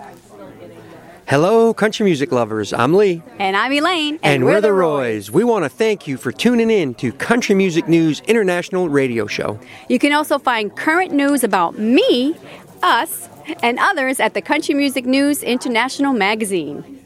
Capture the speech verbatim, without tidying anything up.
Hello, country music lovers. I'm Lee. And I'm Elaine. And, and we're, we're the Roys. Roys. We want to thank you for tuning in to Country Music News International Radio Show. You can also find current news about me, us, and others at the Country Music News International magazine.